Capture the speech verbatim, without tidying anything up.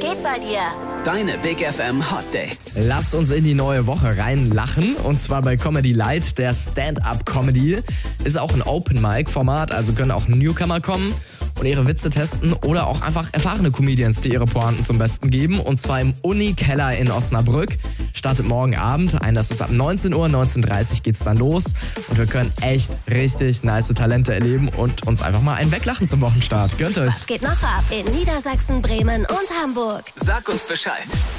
geht bei dir? Deine Big F M Hot Dates. Lasst uns in die neue Woche reinlachen. Und zwar bei Comedy Light, der Stand-Up-Comedy. Ist auch ein Open-Mic-Format, also können auch Newcomer kommen und ihre Witze testen oder auch einfach erfahrene Comedians, die ihre Pointen zum Besten geben. Und zwar im Uni-Keller in Osnabrück. Startet morgen Abend. Ein, das ist ab neunzehn Uhr, neunzehn Uhr dreißig geht's dann los. Und wir können echt richtig nice Talente erleben und uns einfach mal einen weglachen zum Wochenstart. Gönnt euch. Was geht noch ab in Niedersachsen, Bremen und Hamburg? Sag uns Bescheid.